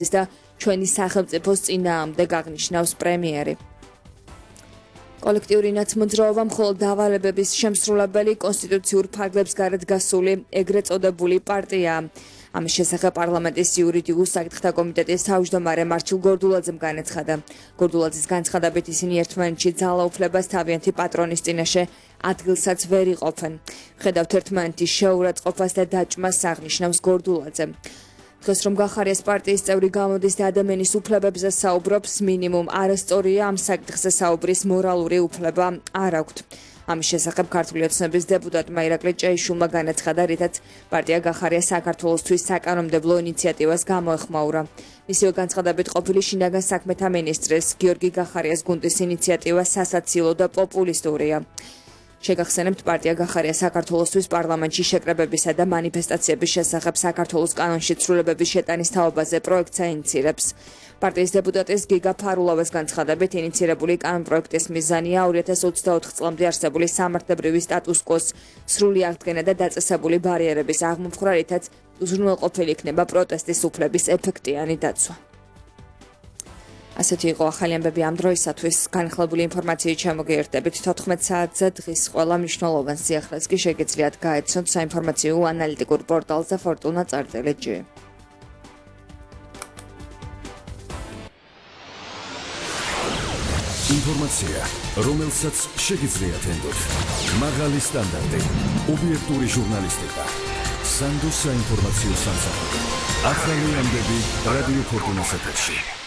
და ჩვენი სახელმწიფოს წინააღმდეგ აღნიშნავს პრემიერი. კოლექტიური ნაცმოძრაობა მხოლოდ დავალებების შემსრულებელი კონსტიტუციურ ფარგლებს გარეთ გასული ეგრეთ წოდებული პარტიაა. ამის შესახებ პარლამენტის იურიდიულ საკითხთა კომიტეტის თავმჯდომარე მარჩილ გორდულაძემ განაცხადა. გორდულაძის განცხადებით ისინი ერთმანეთში ძალაუფლებას თავიანთი პატრონის წინაშე ადგილსაც ვერ იყოფენ. ხედავთ ერთმანეთის შეურაცხყოფას და დაჭმას აღნიშნავს გორდულაძე. დღეს რომ გახარიას პარტიის წევრი გამოდის და ადამიანის უფლებებზე საუბრობს, მინიმუმ არასწორია ამ საკითხზე საუბრის მორალური უფლება არ აქვთ. ამის შესახებ ქართული ოცნების დეპუტატმა ირაკლი ჭეიშვილმა განაცხადა, რითაც პარტია გახარია საქართველოსთვის საკანონმდებლო ინიციატივას გამოეხმაურა. მისივე განცხადებით ყოფილი შინაგან საქმეთა მინისტრის გიორგი გახარიას გუნდის ინიციატივა სასაცილო და პოპულისტურია. შეგახსენებთ, პარტია გახარია საქართველოსთვის პარლამენტში შეკრებებისა და მანიფესტაციების შესახებ საქართველოს კანონში ცვლილებების შეტანის თაობაზე პროექტს აინიცირებს. პარტიის დეპუტატის გიგა ფარულავას განცხადებით, ინიცირებული კანონპროექტის მიზანია 2024 წლამდე არსებული სამართლებრივი სტატუს-კვოს სრული აღდგენა და დაწესებული ბარიერების აღმოფხვრა, რითაც უზრუნველყოფილი იქნება პროტესტის უფლების ეფექტიანი დაცვა. ასეთი იყო ახალი ამბები ამ დროისათვის. განხილებული ინფორმაციით შემოგიერთდებით 14 საათზე დღის ყველა მნიშვნელოვან სიახლეს კი შეგიძლიათ გაეცნოთ საინფორმაციო ანალიტიკურ პორტალზე fortuna.gr. ინფორმაცია, რომელსაც შეგიძლიათ ენდოთ. მაღალი სტანდარტი, ობიექტური ჟურნალისტიკა. სანდოს საინფორმაციო სამსახური. ახალი ამბები რადიო ფორტუნას ეთერში.